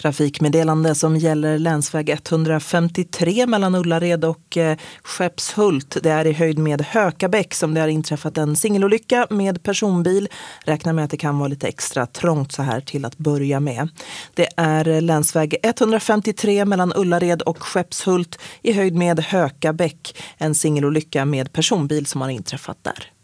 Trafikmeddelande som gäller länsväg 153 mellan Ullared och Skeppshult. Det är i höjd med Hökabäck som det har inträffat en singelolycka med personbil. Räkna med att det kan vara lite extra trångt så här till att börja med. Det är länsväg 153 mellan Ullared och Skeppshult i höjd med Hökabäck. En singelolycka med personbil som har inträffat där.